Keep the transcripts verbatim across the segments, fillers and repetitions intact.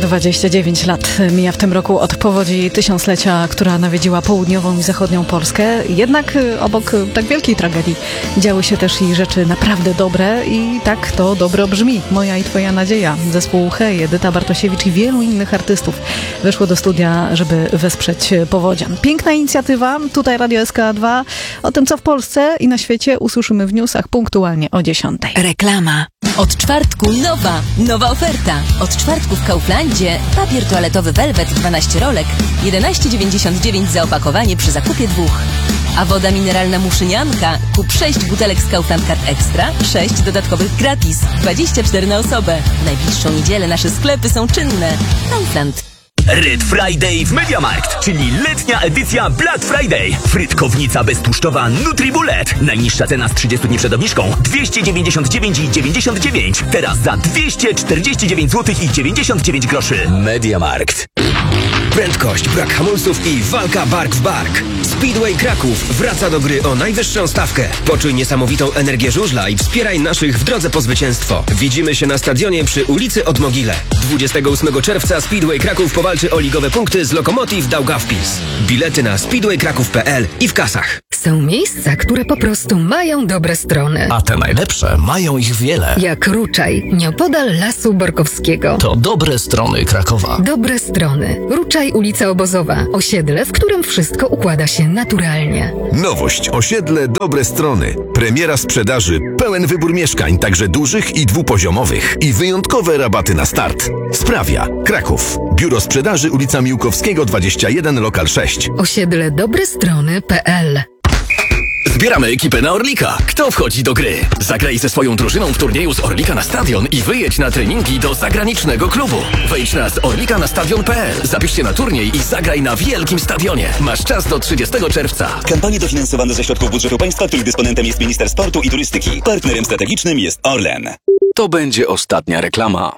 dwadzieścia dziewięć lat mija w tym roku od powodzi tysiąclecia, która nawiedziła południową i zachodnią Polskę. Jednak obok tak wielkiej tragedii działy się też i rzeczy naprawdę dobre i tak to dobro brzmi. Moja i twoja nadzieja. Zespół Hej, Edyta Bartosiewicz i wielu innych artystów wyszło do studia, żeby wesprzeć powodzian. Piękna inicjatywa. Tutaj Radio S K dwa. O tym, co w Polsce i na świecie, usłyszymy w newsach punktualnie o dziesiątej. Reklama. Od czwartku nowa, nowa oferta. Od czwartku w Kauflandzie papier toaletowy Velvet dwanaście rolek, jedenaście dziewięćdziesiąt dziewięć za opakowanie przy zakupie dwóch. A woda mineralna Muszynianka, kup sześć butelek z Kaufland Card Extra, sześć dodatkowych gratis, dwadzieścia cztery na osobę. W najbliższą niedzielę nasze sklepy są czynne. Kaufland. Red Friday w MediaMarkt, czyli letnia edycja Black Friday. Frytkownica beztłuszczowa NutriBullet. Najniższa cena z trzydziestu dni przed obniżką dwieście dziewięćdziesiąt dziewięć i dziewięćdziesiąt dziewięć. Teraz za dwieście czterdzieści dziewięć złotych i dziewięćdziesiąt dziewięć groszy. MediaMarkt. Prędkość, brak hamulców i walka bark w bark. Speedway Kraków wraca do gry o najwyższą stawkę. Poczuj niesamowitą energię żużla i wspieraj naszych w drodze po zwycięstwo. Widzimy się na stadionie przy ulicy Odmogile. dwudziestego ósmego czerwca Speedway Kraków powalczy o ligowe punkty z Lokomotiv Daugavpils. Bilety na speedway kraków kropka p l i w kasach. Są miejsca, które po prostu mają dobre strony. A te najlepsze mają ich wiele. Jak Ruczaj, nieopodal Lasu Borkowskiego. To dobre strony Krakowa. Dobre strony. Ruczaj, ulica Obozowa. Osiedle, w którym wszystko układa się naturalnie. Nowość. Osiedle Dobre Strony. Premiera sprzedaży. Pełen wybór mieszkań, także dużych i dwupoziomowych. I wyjątkowe rabaty na start. Sprawia. Kraków. Biuro sprzedaży ulica Miłkowskiego dwadzieścia jeden, lokal sześć. Osiedle dobre strony kropka p l. Zbieramy ekipę na Orlika. Kto wchodzi do gry? Zagraj ze swoją drużyną w turnieju z Orlika na stadion i wyjedź na treningi do zagranicznego klubu. Wejdź na z orlika na stadion kropka p l. Zapisz się na turniej i zagraj na wielkim stadionie. Masz czas do trzydziestego czerwca. Kampanie dofinansowane ze środków budżetu państwa, których dysponentem jest Minister Sportu i Turystyki. Partnerem strategicznym jest Orlen. To będzie ostatnia reklama.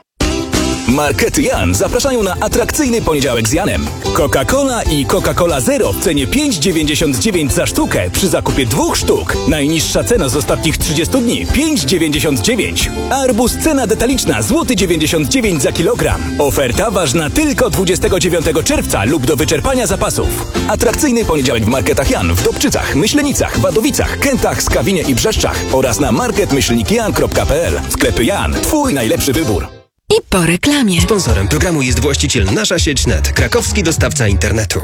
Markety Jan zapraszają na atrakcyjny poniedziałek z Janem. Coca-Cola i Coca-Cola Zero w cenie pięć dziewięćdziesiąt dziewięć za sztukę przy zakupie dwóch sztuk. Najniższa cena z ostatnich trzydziestu dni pięć dziewięćdziesiąt dziewięć. Arbuz cena detaliczna złoty dziewięćdziesiąt dziewięć za kilogram. Oferta ważna tylko dwudziestego dziewiątego czerwca lub do wyczerpania zapasów. Atrakcyjny poniedziałek w Marketach Jan w Dobczycach, Myślenicach, Wadowicach, Kętach, Skawinie i Brzeszczach oraz na market myślnik jan kropka p l. Sklepy Jan. Twój najlepszy wybór. I po reklamie. Sponsorem programu jest właściciel Nasza Sieć Net, krakowski dostawca internetu.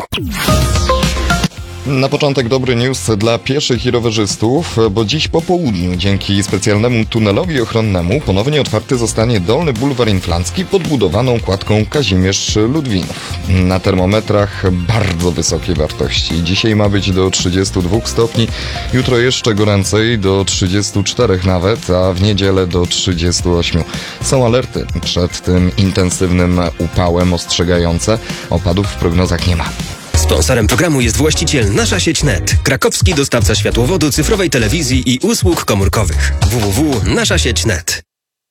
Na początek dobry news dla pieszych i rowerzystów, bo dziś po południu dzięki specjalnemu tunelowi ochronnemu ponownie otwarty zostanie Dolny Bulwar Inflancki podbudowaną kładką Kazimierz-Ludwinów. Na termometrach bardzo wysokie wartości. Dzisiaj ma być do trzydziestu dwóch stopni, jutro jeszcze goręcej do trzydziestu czterech nawet, a w niedzielę do trzydziestu ośmiu. Są alerty przed tym intensywnym upałem ostrzegające. Opadów w prognozach nie ma. Sponsorem programu jest właściciel Nasza Sieć Net, krakowski dostawca światłowodu, cyfrowej telewizji i usług komórkowych. w w w kropka nasza sieć kropka net.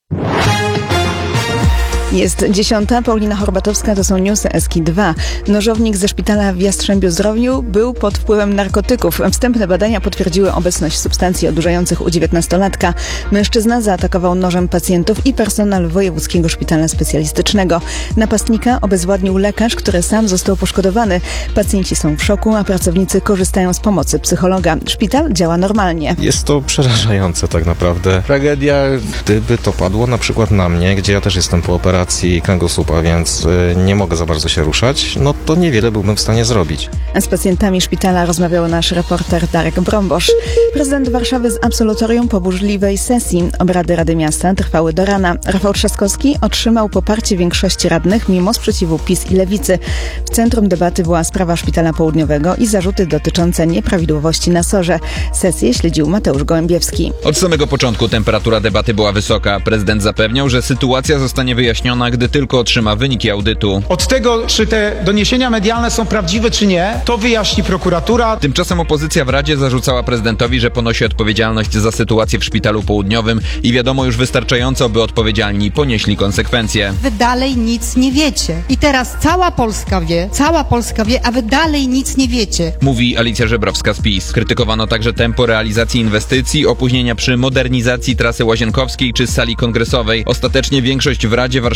Jest dziesiąta, Paulina Horbatowska, to są newsy S K dwa. Nożownik ze szpitala w Jastrzębiu-Zdrowiu był pod wpływem narkotyków. Wstępne badania potwierdziły obecność substancji odurzających u dziewiętnastolatka. Mężczyzna zaatakował nożem pacjentów i personel Wojewódzkiego Szpitala Specjalistycznego. Napastnika obezwładnił lekarz, który sam został poszkodowany. Pacjenci są w szoku, a pracownicy korzystają z pomocy psychologa. Szpital działa normalnie. Jest to przerażające tak naprawdę. Tragedia, gdyby to padło na przykład na mnie, gdzie ja też jestem po operacji kręgosłupa, więc nie mogę za bardzo się ruszać, no to niewiele byłbym w stanie zrobić. Z pacjentami szpitala rozmawiał nasz reporter Darek Brąbosz. Prezydent Warszawy z absolutorium po burzliwej sesji. Obrady Rady Miasta trwały do rana. Rafał Trzaskowski otrzymał poparcie większości radnych mimo sprzeciwu PiS i Lewicy. W centrum debaty była sprawa Szpitala Południowego i zarzuty dotyczące nieprawidłowości na sorze. Sesję śledził Mateusz Gołębiewski. Od samego początku temperatura debaty była wysoka. Prezydent zapewniał, że sytuacja zostanie wyjaśniona, gdy tylko otrzyma wyniki audytu. Od tego, czy te doniesienia medialne są prawdziwe, czy nie, to wyjaśni prokuratura. Tymczasem opozycja w Radzie zarzucała prezydentowi, że ponosi odpowiedzialność za sytuację w Szpitalu Południowym i wiadomo już wystarczająco, by odpowiedzialni ponieśli konsekwencje. Wy dalej nic nie wiecie. I teraz cała Polska wie, cała Polska wie, a wy dalej nic nie wiecie. Mówi Alicja Żebrowska z PiS. Krytykowano także tempo realizacji inwestycji, opóźnienia przy modernizacji trasy Łazienkowskiej czy sali kongresowej. Ostatecznie większość w Radzie Warszawy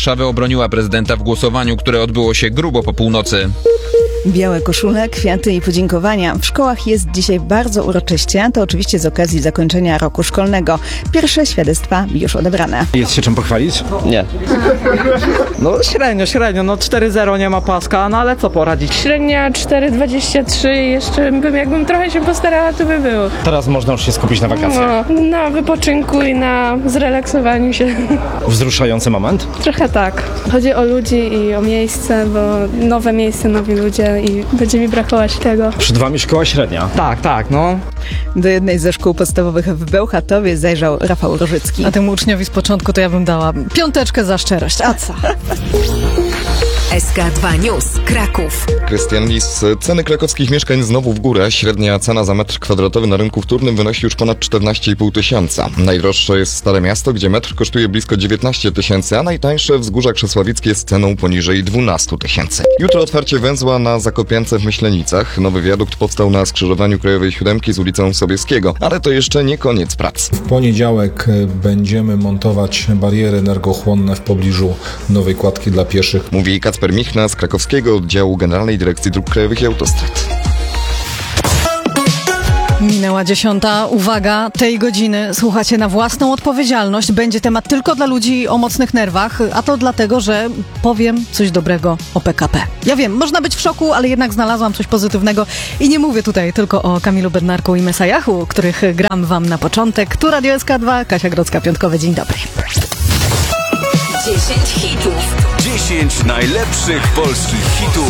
Warszawy obroniła prezydenta w głosowaniu, które odbyło się grubo po północy. Białe koszule, kwiaty i podziękowania. W szkołach jest dzisiaj bardzo uroczyście, to oczywiście z okazji zakończenia roku szkolnego. Pierwsze świadectwa już odebrane. Jest się czym pochwalić? Nie. No średnio, średnio, no cztery zero nie ma paska, no ale co poradzić? Średnia cztery dwadzieścia trzy, jeszcze bym, jakbym trochę się postarała, to by było. Teraz można już się skupić na wakacjach. No, na wypoczynku i na zrelaksowaniu się. Wzruszający moment? Trochę tak. Chodzi o ludzi i o miejsce, bo nowe miejsce, nowi ludzie i będzie mi brakować tego. Przed wami szkoła średnia. Tak, tak, no. Do jednej ze szkół podstawowych w Bełchatowie zajrzał Rafał Rożycki. A temu uczniowi z początku to ja bym dała piąteczkę za szczerość. A co? S K dwa News, Kraków. Krystian Lis, ceny krakowskich mieszkań znowu w górę. Średnia cena za metr kwadratowy na rynku wtórnym wynosi już ponad czternaście i pół tysiąca. Najdroższe jest Stare Miasto, gdzie metr kosztuje blisko dziewiętnaście tysięcy, a najtańsze Wzgórza Krzesławickie z ceną poniżej dwanaście tysięcy. Jutro otwarcie węzła na Zakopiance w Myślenicach. Nowy wiadukt powstał na skrzyżowaniu Krajowej Siódemki z ulicą Sobieskiego, ale to jeszcze nie koniec prac. W poniedziałek będziemy montować bariery energochłonne w pobliżu nowej kładki dla pieszych. Mówi Kacper Michna z krakowskiego oddziału Generalnej Dyrekcji Dróg Krajowych i Autostrad. Minęła dziesiąta. Uwaga, tej godziny słuchacie na własną odpowiedzialność. Będzie temat tylko dla ludzi o mocnych nerwach, a to dlatego, że powiem coś dobrego o P K P. Ja wiem, można być w szoku, ale jednak znalazłam coś pozytywnego i nie mówię tutaj tylko o Kamilu Bednarku i Mesajahu, których gram wam na początek. Tu Radio S K dwa, Kasia Grodzka-Piątkowe. Dzień dobry. dziesięć hitów. dziesięć najlepszych polskich hitów